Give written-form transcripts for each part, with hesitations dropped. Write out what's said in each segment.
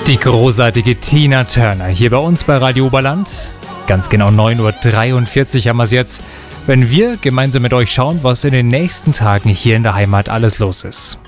Die großartige Tina Turner hier bei uns bei Radio Oberland. Ganz genau 9.43 Uhr haben wir es jetzt, wenn wir gemeinsam mit euch schauen, was in den nächsten Tagen hier in der Heimat alles los ist.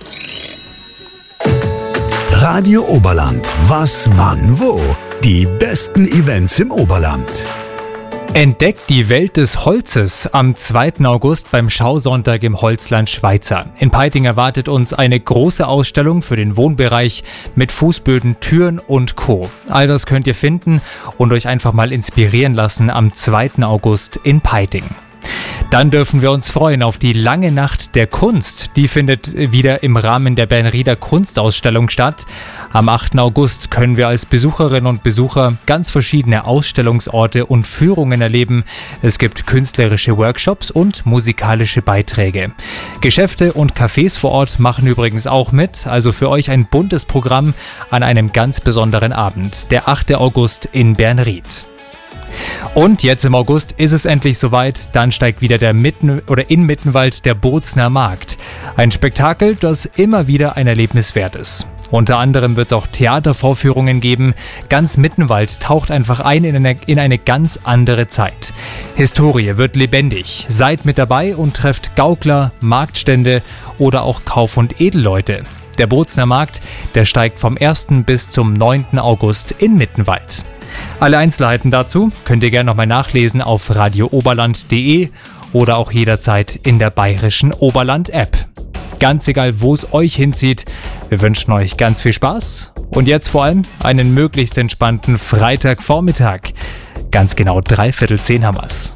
Radio Oberland. Was, wann, wo? Die besten Events im Oberland. Entdeckt die Welt des Holzes am 2. August beim Schausonntag im Holzland Schweizer. In Peiting erwartet uns eine große Ausstellung für den Wohnbereich mit Fußböden, Türen und Co. All das könnt ihr finden und euch einfach mal inspirieren lassen am 2. August in Peiting. Dann dürfen wir uns freuen auf die lange Nacht der Kunst. Die findet wieder im Rahmen der Bernrieder Kunstausstellung statt. Am 8. August können wir als Besucherinnen und Besucher ganz verschiedene Ausstellungsorte und Führungen erleben. Es gibt künstlerische Workshops und musikalische Beiträge. Geschäfte und Cafés vor Ort machen übrigens auch mit. Also für euch ein buntes Programm an einem ganz besonderen Abend. Der 8. August in Bernried. Und jetzt im August ist es endlich soweit, dann steigt wieder in Mittenwald der Bozner Markt. Ein Spektakel, das immer wieder ein Erlebnis wert ist. Unter anderem wird es auch Theatervorführungen geben. Ganz Mittenwald taucht einfach ein in eine ganz andere Zeit. Historie wird lebendig. Seid mit dabei und trefft Gaukler, Marktstände oder auch Kauf- und Edelleute. Der Bozner Markt, der steigt vom 1. bis zum 9. August in Mittenwald. Alle Einzelheiten dazu könnt ihr gerne nochmal nachlesen auf radiooberland.de oder auch jederzeit in der bayerischen Oberland-App. Ganz egal, wo es euch hinzieht, wir wünschen euch ganz viel Spaß und jetzt vor allem einen möglichst entspannten Freitagvormittag. Ganz genau 9:45 haben wir's.